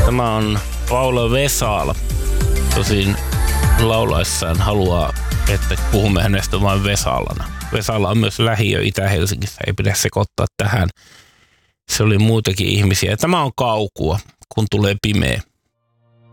Tämä on Paula Vesala. Tosin laulaessaan haluaa, että puhumme hänestä vain Vesalana. Vesala on myös lähiö Itä-Helsingissä, ei pidä sekoittaa tähän. Se oli muitakin ihmisiä. Tämä on Kaukua, kun tulee pimeä.